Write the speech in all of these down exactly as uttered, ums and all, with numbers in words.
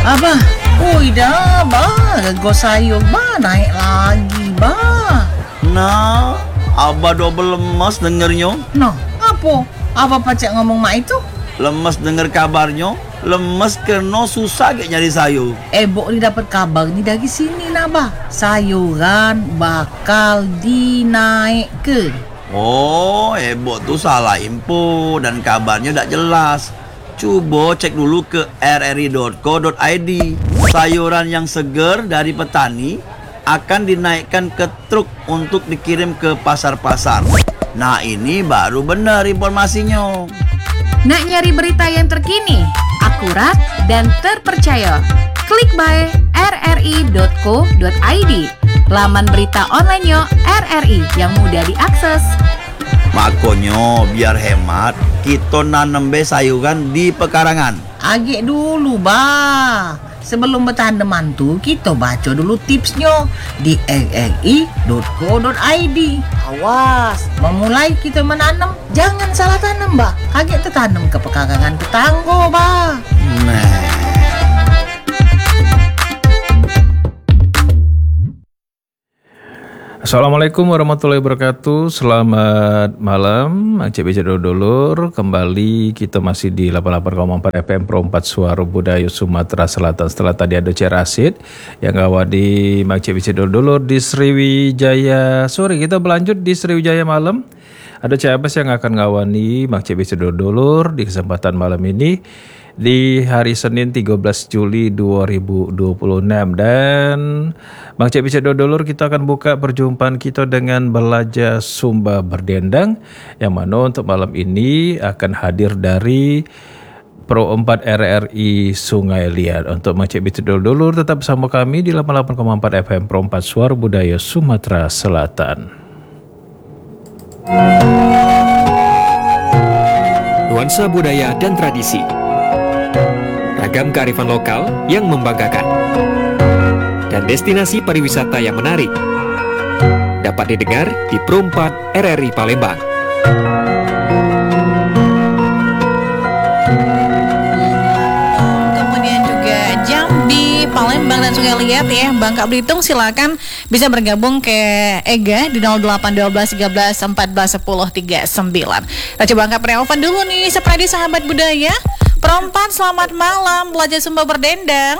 Apa? Ui dah, bah. Rego sayur, bah. Naik lagi, bah. Nah, Abah double lemas dengernya. Noh, apa? Apa pacak ngomong mak itu? Lemes denger kabarnya. Lemes kena susah kayak nyari sayur. Eh, Bok ni dapat kabar ni dari sini, Nabah. Sayuran bakal dinaikkan. Oh, Ebok tuh salah info dan kabarnya tak jelas. Coba cek dulu ke r r i dot co dot i d. Sayuran yang segar dari petani akan dinaikkan ke truk untuk dikirim ke pasar-pasar. Nah, ini baru benar informasinya. Nak nyari berita yang terkini, akurat, dan terpercaya? Klik by r r i dot co dot i d. Laman berita online-nya R R I yang mudah diakses. Makanya biar hemat, kita nanem be sayuran di pekarangan. Agak dulu, bah. Sebelum bertanaman tu, kita baca dulu tipsnya di r r i dot co dot i d. Awas, memulai kita menanam, jangan salah tanam, bah. Agak tertanam ke pekarangan tetangga, bah. Nah. Assalamualaikum warahmatullahi wabarakatuh. Selamat malam, Cik Bijak Dulur. Kembali kita masih di delapan puluh delapan koma empat F M Pro empat Suara Budaya Sumatera Selatan. Setelah tadi ada Cik Rasid yang ngawal di Cik Bijak Dulur di Sriwijaya sore. Kita berlanjut di Sriwijaya malam. Ada Cik Abbas yang akan ngawani Cik Bijak Dulur di kesempatan malam ini di hari Senin tiga belas Juli dua ribu dua puluh enam. Dan Bang Cik Bijak Dulur, kita akan buka perjumpaan kita dengan belajar Sumba Berdendang, yang mana untuk malam ini akan hadir dari Pro empat R R I Sungai Liat. Untuk Bang Cik Bijak Dulur tetap bersama kami di delapan puluh delapan koma empat F M Pro empat Suara Budaya Sumatera Selatan. Nuansa budaya dan tradisi, ragam kearifan lokal yang membanggakan, dan destinasi pariwisata yang menarik dapat didengar di Pro empat R R I Palembang. Kemudian juga Jambi, Palembang, dan Sungai Liat ya. Bangka Belitung silakan bisa bergabung ke Ega di nol delapan satu dua tiga belas empat belas sepuluh tiga puluh sembilan. Kita coba angkat penelpon dulu nih, seperti sahabat budaya. Perempat, selamat malam, belajar Sumba Berdendang.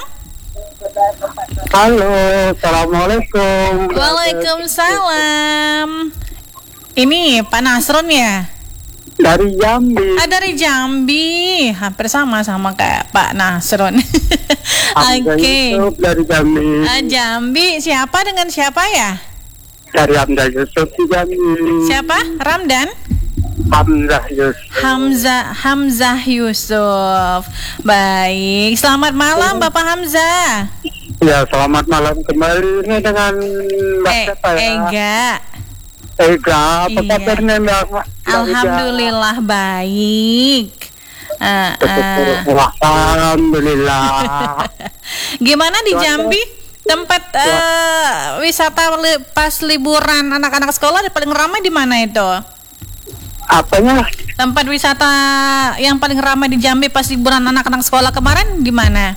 Halo, assalamualaikum. Waalaikumsalam. Ini Pak Nasrun ya? Dari Jambi. Ah, dari Jambi. Hampir sama sama kayak Pak Nasrun. Oke. Okay. Dari Jambi. Ah, Jambi. Siapa dengan siapa ya? Dari Hamzah Yusuf di Jambi. Siapa? Ramdan? Hamzah Yusuf. Hamzah Hamzah Yusuf. Baik. Selamat malam Bapak Hamzah. Ya, selamat malam kembali. Ini dengan Mbak eh, siapa ya? Ega. Ega, apa Iya. kabarnya Mbak? Alhamdulillah baik. Uh, uh. Alhamdulillah. Gimana di Jambi? Tempat uh, wisata li- pas liburan anak-anak sekolah paling ramai di mana itu? Apanya? Tempat wisata yang paling ramai di Jambi pas liburan anak-anak sekolah kemarin di mana?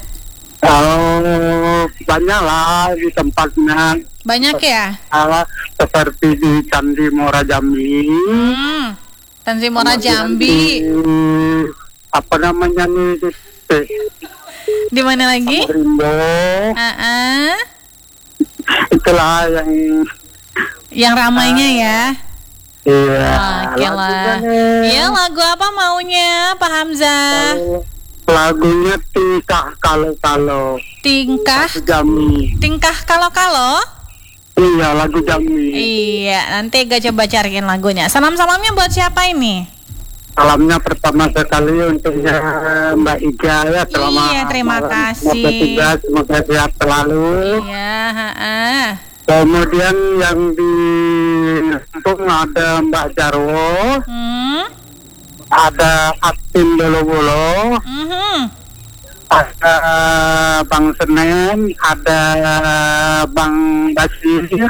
Oh, banyak lah di tempatnya. Banyak ya? Ala, seperti di Candi Muara Jambi. Hmm, Candi Muara Jambi. Di, apa namanya nih? Di mana lagi? Rimbo. Uh-uh. Itulah yang yang ramainya ya. Iya. Oke lah. Iya, lagu apa maunya Pak Hamzah? Lagunya tingkah kalau-kalau. Tingkah Jambi. Tingkah kalau-kalau? Iya, lagu Jambi. Iya, nanti gak coba cariin lagunya. Salam-salamnya buat siapa ini? Salamnya pertama sekali untuk ya, Mbak Iga ya. Selamat Iya, terima malam. kasih. Semoga tiga, semoga sehat selalu. Iya, ha-ha. Kemudian yang di Lampung ada Mbak Jarwo, Hmm. ada Atin Bolo-Bolo, Mhm. ada Bang Senen, ada Bang Basir,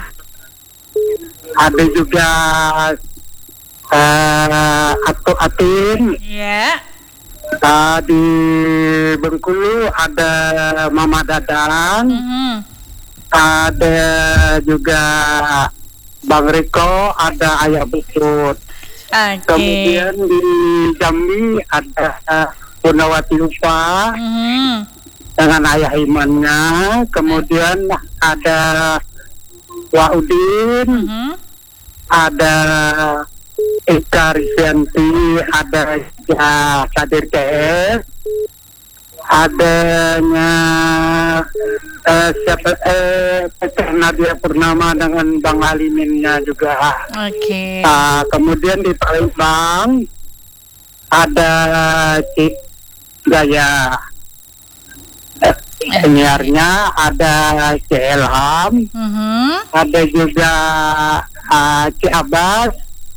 ada juga uh, Atu Atin, Iya. Uh, di Bengkulu ada Mama Dadang, Mhm. ada juga Bang Riko, ada Ayah Besut. Oke. Kemudian di Jambi ada uh, Purnawati Upa Mhm. dengan ayah imannya. Kemudian ada Waudin, Mhm. ada Eka Risyanti, ada ya, Kadir K S, adanya eh, siapa eh, Peter Nadia Purnama dengan Bang Aliminnya juga. Oke. Ah, kemudian di Palembang ada Cik Gaya. Eh, penyiarnya ada Cik Elham, Mhm. ada juga uh, Cik Abbas,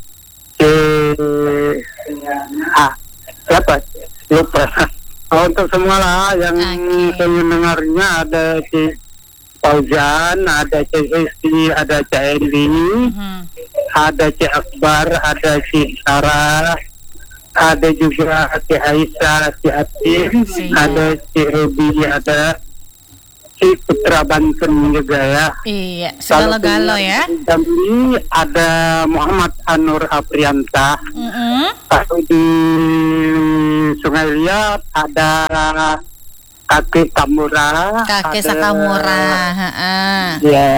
Cik ah siapa lupa. Oh, untuk semua lah yang Oke. pendengarnya ada Cik Fauzan, ada Cik Esti, ada Cik Endi, Mhm. ada Cik Akbar, ada Cik Sarah, ada juga Cik Aisyah, Cik Atin, Siap. ada Cik Ruby, ada Cik Putra Banten juga ya. Iya, segala-gala ya. Kami ada Muhammad Anur Aprianta. Mhm. Kalau di Sungai Liat ada Kakek Kamura. Kakek ada- Sakamura. Heeh. Ya,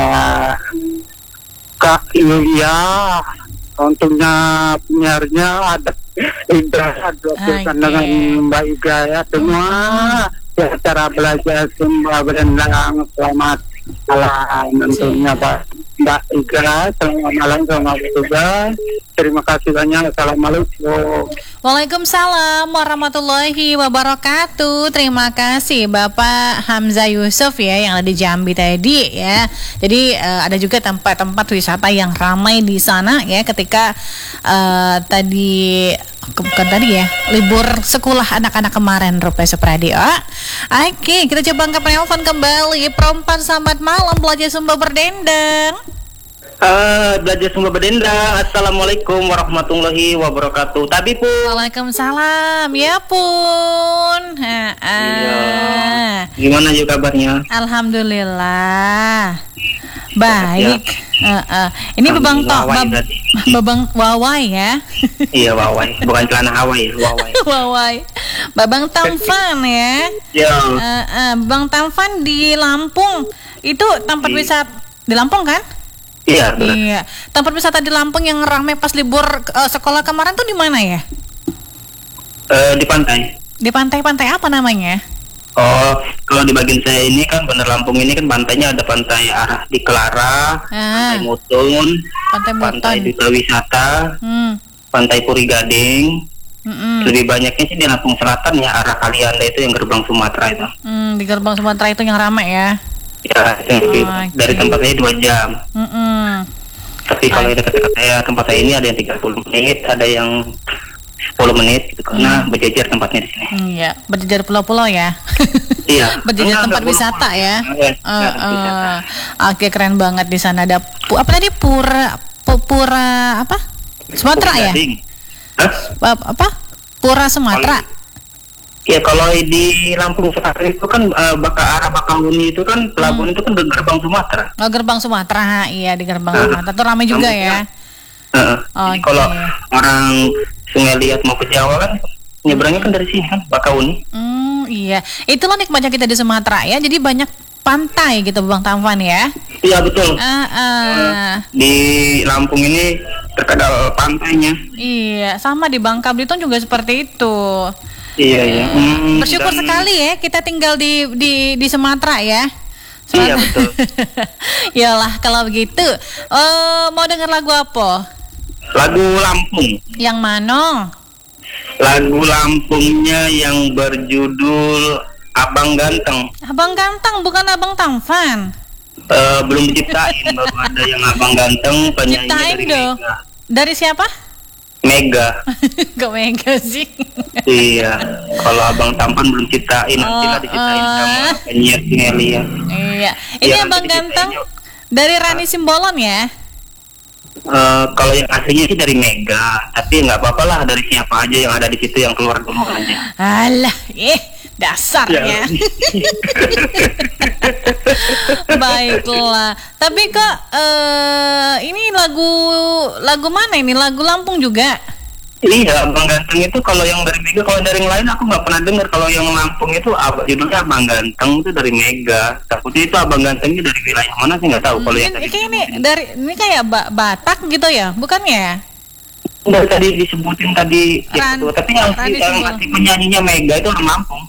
Kak Yulia. Untungnya penyiarnya ada Ida, ada Oke. dengan Mbak Iga ya. Semua ya, cara belajar semua berendang. Selamat malam tentunya Pak Mbak Iga. Selamat malam, selamat bertugas. Terima kasih banyak. Assalamualaikum. Waalaikumsalam warahmatullahi wabarakatuh. Terima kasih Bapak Hamzah Yusuf ya yang ada di Jambi tadi ya. Jadi eh, ada juga tempat-tempat wisata yang ramai di sana ya ketika eh, tadi ke- bukan tadi ya libur sekolah anak-anak kemarin Rupiah Supradio. Oke, kita coba angkat telepon kembali. Perempuan selamat malam belajar Sumba Berdendang. Uh, belajar Sumba Berdendang. Assalamualaikum warahmatullahi wabarakatuh. Tapi pun Waalaikumsalam ya pun. Ha, ah. gimana juga kabarnya? Alhamdulillah baik. Heeh. Ini babang to, Wawai bab- berarti. babang wawai ya. Iya, wawai, bukan celana Hawaii, wawai. Wawai. Babang Tamfan ya. Ya, Heeh, Bang Tamfan di Lampung itu tempat Iya. wisata di Lampung kan? iya, benar. Iya. Tempat wisata di Lampung yang ramai pas libur eh, sekolah kemarin tuh di mana ya? Eh, di pantai. Di pantai-pantai apa namanya? Oh, kalau di bagian saya ini kan Bener Lampung ini kan pantainya ada pantai arah di Kelara, Ah. pantai Mutun, Pantai pantai Buton. Duta Wisata, Hmm. pantai Puri Gading. Mm-mm. Lebih banyaknya sih di Lampung Selatan ya, arah Kalianda itu yang gerbang Sumatera itu. Hmm, di gerbang Sumatera itu yang ramai ya. Ya, yang di- Oke. dari tempat saya dua jam. Mm-mm. Tapi kalau yang dekat-dekat saya tempat saya ini ada yang tiga puluh menit, ada yang sepuluh menit gitu, karena berjejer tempatnya di sini. Hmm, Iya, berjejer pulau-pulau ya. Iya. Berjejer Enggak, tempat enggak, wisata pulau-pulau. ya. Iya, Eh, iya, tempat wisata. eh. Oke, keren banget di sana ada pu- apa tadi pura pu- pura apa? Sumatera ya? Gading. Hah? Apa, apa? Pura Sumatera. Ya kalau di Lampung Selatan itu kan eh, baka arah Bakahuni itu kan pelabuhan itu kan di gerbang Sumatera. Oh, gerbang Sumatera. Ha, iya, di gerbang Eh, Sumatera. Itu ramai juga Lampung, ya. Heeh. Jadi Oke. kalau orang Sungai Liat mau ke Jawa kan nyebrangnya kan dari sini kan Bakahuni. Hmm, iya. Itulah nikmatnya kita di Sumatera ya. Jadi banyak pantai gitu Bang Tamfan ya. Iya betul. Ah, ah. Di Lampung ini terkenal pantainya. Iya, sama di Bangka Belitung juga seperti itu. Iya iya. Hmm, Bersyukur dan- sekali ya kita tinggal di di di Sumatera ya. Iya, betul. Yalah kalau begitu, eh mau dengar lagu apa? Lagu Lampung. Yang mana? Lagu Lampungnya yang berjudul Abang Ganteng. Abang Ganteng bukan Abang Tamfan. Eh, belum diciptain, baru ada yang Abang Ganteng, penyanyi Ciptain dari dong. Mega. Dari siapa? Mega. Gak mega sih. Iya. Kalau Abang Tampan belum ciptain, nantilah Oh, diciptain oh. sama penyiar Sinelia. Iya. Ini Iya, Abang nanti Ganteng diciptain. dari Rani Simbolon ya. Eh, kalau yang aslinya sih dari Mega, tapi nggak apa-apa lah dari siapa aja yang ada di situ yang keluar dulu aja. Alah, eh dasarnya. Baiklah. Tapi kok eh ini lagu lagu mana ini? Lagu Lampung juga? Iya, Abang Ganteng itu kalau yang dari Mega, kalau dari yang lain aku nggak pernah dengar. Kalau yang Lampung itu apa judulnya Abang Ganteng itu dari Mega. Takutnya itu Abang Gantengnya dari wilayah mana sih nggak tahu. Kalau yang Ini, tadi kayak ini dari ini kayak ba- Batak gitu ya, bukannya? dari tadi disebutin tadi Ran- itu, tapi yang Ran yang disebut. si penyanyinya Mega itu orang Lampung.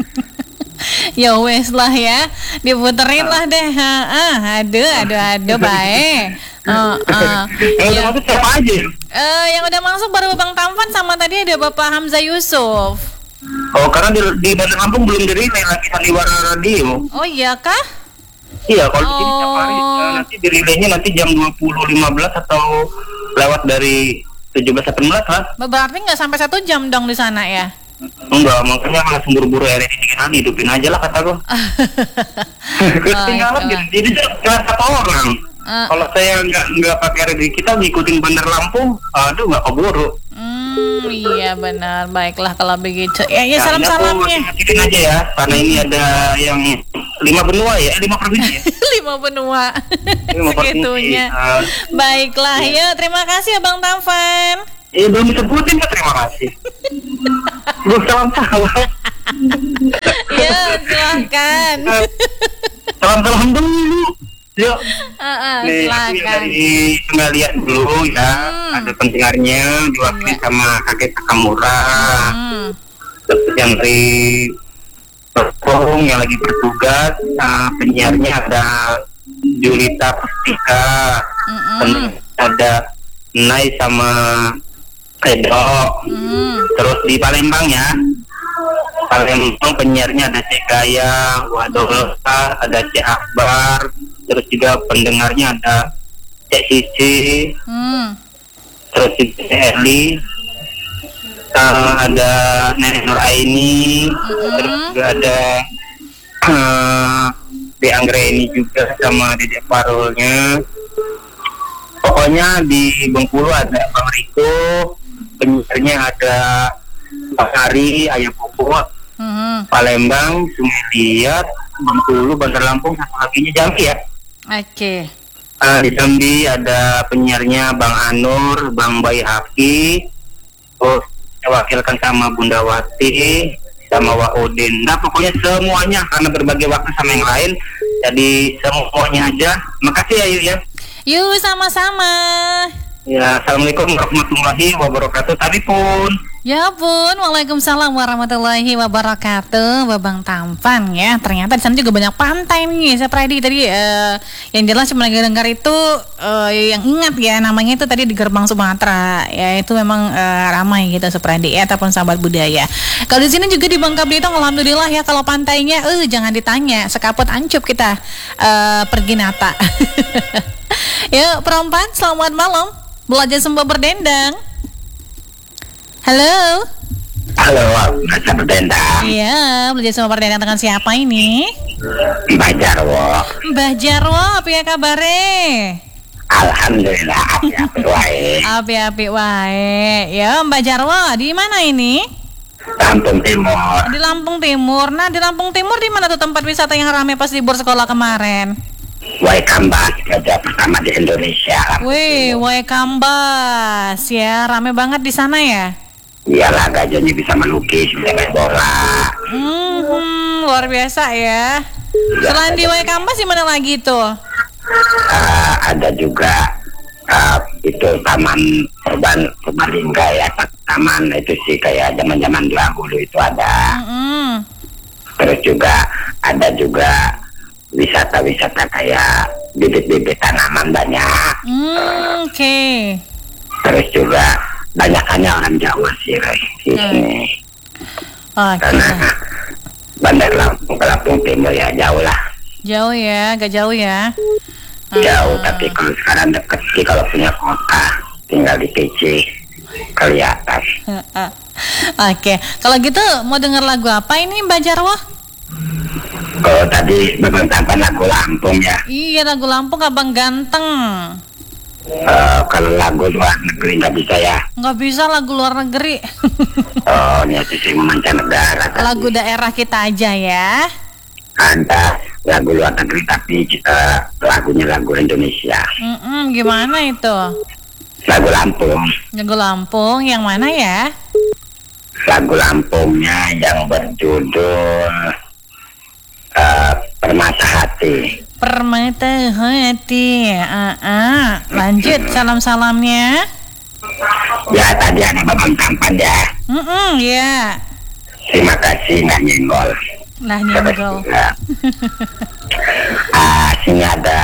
Ya wes lah ya, diputerin lah deh. Ha, ah, aduh, aduh, aduh, baik. Oh, oh. Yang Ya. maksud siapa aja? Eh, yang udah masuk baru Bang Tampan sama tadi ada Bapak Hamzah Yusuf. Oh, karena di, di Bandar Lampung belum dirilis lagi sandiwara radio. Oh iya kah? Iya, kalau di sini tiap hari Oh. eh, nanti dirilisnya nanti jam dua puluh lima belas atau lewat dari tujuh belas delapan belas lah. Berarti nggak sampai satu jam dong di sana ya? Enggak, makanya langsung buru-buru R R I dikit lagi, hidupin aja lah kata gue. Ketinggalan Baiklah. jadi jadi cuma satu orang. Eh. Kalau saya nggak nggak pakai R R I kita ngikutin Bandar Lampung, aduh nggak keburu. Hmm, iya benar. Baiklah kalau begitu. Ya, ya Nah, salam ini aku salamnya. ngikutin aja ya, karena ini ada yang lima benua ya, eh, lima provinsi ya. Lima benua. Lima provinsi. Segitunya. Eh, Baiklah, ya terima kasih Abang Tampan. Eh belum disebutin ya, terima kasih. Belum salam-salam. Ya silahkan. Salam-salam dulu. Yuk. Ah, ah, Nih, aku yang silakan. dari Penggalian dulu ya. Hmm. Ada pendengarnya diwakili Iya. sama kakek Takamura. Hmm. Terus yang dari Perpong yang lagi bertugas, nah, penyiarnya ada Julita Pustika. Mm-mm. Ada Nai sama Edo. Hmm. Terus di Palembang ya, Palembang penyiarnya ada Cek Gaya, Wadosa, ada Cek Akbar, terus juga pendengarnya ada Cek Sisi, Hmm. terus juga Cek Erli, uh, ada Nenek Nur Aini, terus juga ada uh, di Anggreni juga sama Dedek Parulnya. Pokoknya di Bengkulu ada Bang Riko, penyiarnya ada Bang Ari, Ayah Puput, Hmm. Palembang, Sungai Liat, Bengkulu, Bandar Lampung, satu laginya Jambi ya. Oke. Ah, di Jambi ada penyiarnya Bang Anur, Bang Bayi Hafi, terus diwakilkan sama Bunda Wati, sama Waudin. Nah pokoknya semuanya karena berbagi waktu sama yang lain, jadi semuanya aja. Makasih ya Yu ya. Yuk sama-sama. Ya, Assalamualaikum warahmatullahi wabarakatuh. Tadi pun. Ya pun, Waalaikumsalam warahmatullahi wabarakatuh, Babang Tampan ya. Ternyata di sana juga banyak pantai nih. Saya Pradi tadi eh, yang jelas cuma lagi dengar itu eh, yang ingat ya namanya itu tadi di Gerbang Sumatera. Ya itu memang eh, ramai gitu Supradi ya ataupun sahabat budaya. Kalau di sini juga di Bangka Belitung alhamdulillah ya kalau pantainya eh jangan ditanya, sekaput ancup kita eh, pergi nata. Ya, perempuan selamat malam. Belajar sembah berdendang. Halo. Halo, Mbak Berdendang. Iya, belajar sama berdendang dengan siapa ini? Mbak Jarwo. Mbah Jarwo, apa ya kabare? Alhamdulillah, ya baik. Api-api wae. Ya, Mbak Jarwo, di mana ini? Lampung Timur. Di Lampung Timur. Nah, di Lampung Timur di mana tuh tempat wisata yang ramai pas libur sekolah kemarin? Wai Kambas, gajah pertama di Indonesia. Wih, Wae Kambas ya, ramai banget di sana ya. Iyalah, gajahnya bisa melukis, bisa main bola. Hmm, luar biasa ya. Selain di Wae Kambas di mana lagi tuh? Uh, ada juga uh, itu taman Purban Purbalingga ya, taman itu sih kayak zaman-zaman dahulu itu ada. Hmm. Terus juga ada juga wisata-wisata kayak bibit-bibit tanaman banyak. Hmm, oke. Okay. Terus juga banyakannya orang Jawa sih Ray, di sini. Oke. Karena Bandar Lampung ke Lampung Timur ya jauh lah. Jauh ya, agak jauh ya. Jauh, Ah. tapi kalau sekarang deket sih kalau punya kota tinggal di P C kelihatan. Oke, kalau gitu mau denger lagu apa ini Mbak Jarwo? Kalau tadi Babang Tampan lagu Lampung ya. Iya lagu Lampung Abang Ganteng. Eh, kalau lagu luar negeri nggak bisa ya. Nggak bisa lagu luar negeri. Oh, ini sisi mancanegara. Tapi Lagu daerah kita aja ya. ada lagu luar negeri tapi kita lagunya lagu Indonesia. Mm-mm, gimana itu? Lagu Lampung. Lagu Lampung yang mana ya? Lagu Lampungnya yang berjudul eh, Permata Hati. Permata hati. Ah, ah. Lanjut salam-salamnya. Ya tadi ada Babang Tampan ya. Mm-mm, ya. Terima kasih nggak nyenggol. Nah nyenggol. Ya. Ah, sini ada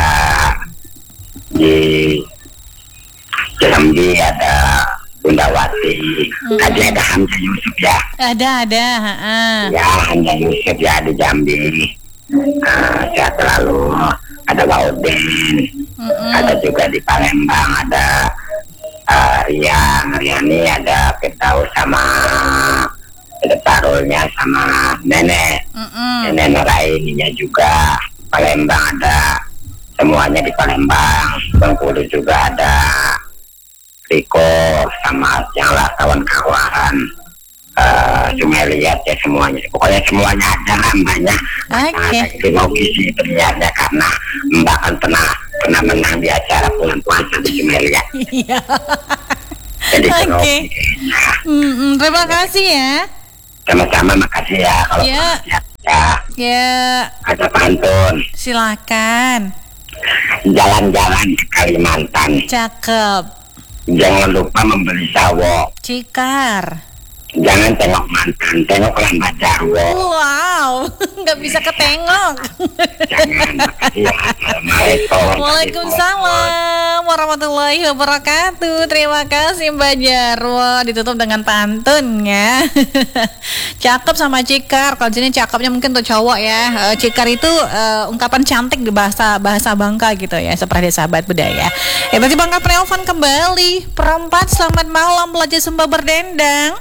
di Jambi ada Bunda Wati. Tadi ada Hamzah Yusuf ya. Ada ada. Ah, ah. Ya Hamzah Yusuf ya di Jambi. Ah, sehat selalu. Ada Waudin. Mm-mm. Ada juga di Palembang ada uh, Rian, Riani, ada Firdaus sama ada Tarulnya sama Nenek. Mm-mm. Nenek Nuraininya juga. Palembang ada semuanya di Palembang. Bengkulu juga ada Riko sama yang lah kawan-kawan. Uh, cuma lihat ya semuanya, pokoknya semuanya ada lah mbaknya. Oke. Grogi sih ternyata karena mbak kan pernah pernah menang di acara bulan puasa di Sumelia. Iya. Jadi Oke. grogi. Mm-mm, terima kasih ya. Sama-sama makasih ya kalau Ya. ya, ya Ya, ada pantun silakan. jalan-jalan ke Kalimantan, Cakep. jangan lupa membeli sawo, Cikar. jangan tengok mantan, tengok lambat jarwo. Wow, nggak bisa ketengok. Jangan makasih ya. Assalamualaikum. Waalaikumsalam warahmatullahi wabarakatuh. Terima kasih Mbak Jarwo. Ditutup dengan pantunnya. Cakep sama cikar. Kalau sini cakepnya mungkin untuk cowok ya. Eh, Cikar itu eh, ungkapan cantik di bahasa bahasa Bangka gitu ya. Seperti sahabat budaya. Ya berarti Bangka penelpon kembali. Perempat selamat malam belajar Sumba berdendang.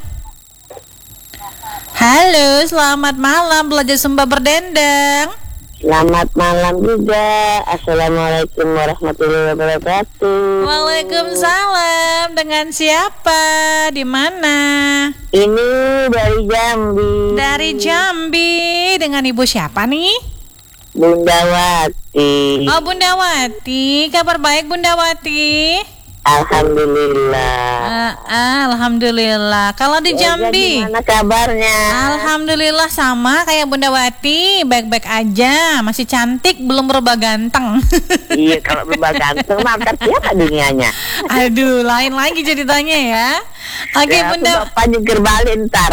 Halo, selamat malam belajar Sumba berdendang. Selamat malam juga. Assalamualaikum warahmatullahi wabarakatuh. Waalaikumsalam. Dengan siapa? Di mana? Ini dari Jambi. Dari Jambi. Dengan ibu siapa nih? Bunda Wati. Oh, Bunda Wati. Kabar baik Bunda Wati? Alhamdulillah. Ah, ah, Alhamdulillah. Kalau di Jambi? Gimana kabarnya? Alhamdulillah sama kayak Bunda Wati. Baik-baik aja. Masih cantik, belum berubah ganteng. Iya, kalau berubah ganteng mah siapa dunianya? Aduh, lain lagi ceritanya ya. Oke, Ya, Bunda. Bapak nyeger balik ntar.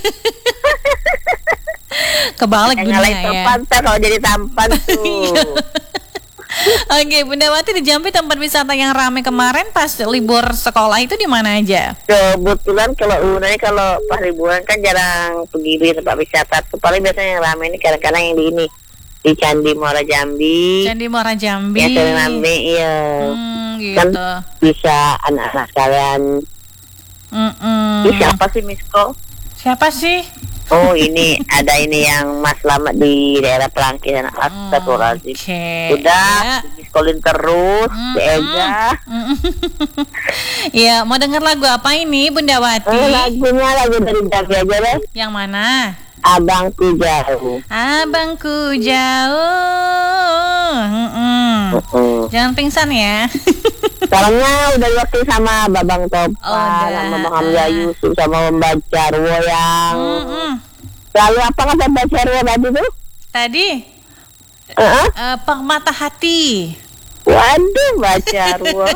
Kebalik Yang ngalahin dunia ya. topan ntar kalau jadi tampan tuh. Oke, Bunda Wati di Jambi tempat wisata yang ramai kemarin pas libur sekolah itu di mana aja? Kebetulan kalau umumnya kalau pas liburan kan jarang pergi di tempat wisata. Tuh paling biasanya yang ramai ini kadang-kadang yang di ini di Candi Muara Jambi. Candi Muara Jambi. Ya sering rame, iya. Hmm, Kan gitu. bisa anak-anak kalian. Mm-mm. Ih, siapa sih Misko? Siapa sih? Oh ini ada ini yang Mas Slamet di daerah Pelangkiran. Astagfirullahaladzim. Oke. Udah, Ya. Miskolin terus, si Ega. Iya, mau dengar lagu apa ini Bunda Wati? Eh, lagunya lagu dari Jambi aja deh. Yang mana? Abangku Jauh. Abangku jauh. Mm-mm. Uh-uh. Jangan pingsan ya. Soalnya udah diwakili sama Babang Topan, udah. sama Bang Hamzah Yusuf, sama Mbak Jarwo yang Mm-mm. lalu apa kata Mbak Jarwo tadi tuh? Tadi Uh-uh. eh, Permata Hati. Waduh Mbak Jarwo.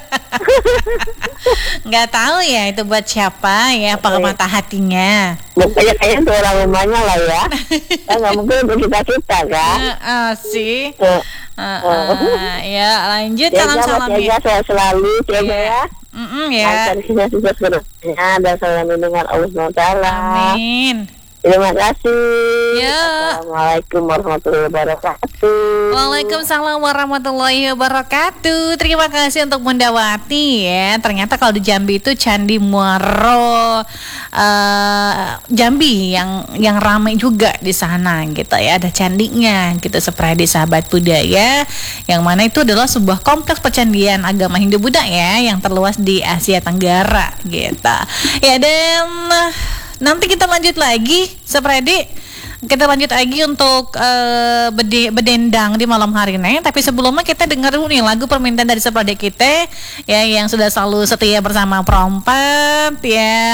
Nggak tahu ya itu buat siapa ya Permata Hatinya. Mukanya kayaknya untuk orang rumahnya lah ya. Kan nggak mungkin untuk kita-kita kan. Heeh, sih. Uh, Uh, uh, ya lanjut Ya, salam Mas salam Ega, sehat selalu, Ega ya. Mm-mm, ya. Lancar sukses sukses berikutnya dan selalu dengan Allah subhanahu wa taala. Amin. Terima kasih. Ya. Assalamualaikum warahmatullahi wabarakatuh. Waalaikumsalam warahmatullahi wabarakatuh. Terima kasih untuk Bunda Wati ya. Ternyata kalau di Jambi itu Candi Muaro uh, Jambi yang yang ramai juga di sana gitu ya. Ada candinya gitu seperti sahabat budaya. Yang mana itu adalah sebuah kompleks percandian agama Hindu Buddha ya yang terluas di Asia Tenggara gitu. Ya dan nanti kita lanjut lagi, Sepredi. Kita lanjut lagi untuk uh, bede, bedendang di malam hari ini. Tapi sebelumnya kita dengar dulu nih lagu permintaan dari Sepredi kita ya yang sudah selalu setia bersama Prompat ya.